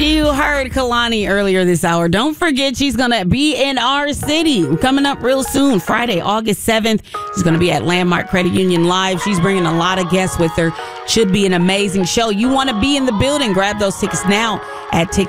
You heard Kalani earlier this hour. Don't forget she's going to be in our city coming up real soon, Friday, August 7th. She's going to be at Landmark Credit Union Live. She's bringing a lot of guests with her. Should be an amazing show. You want to be in the building. Grab those tickets now at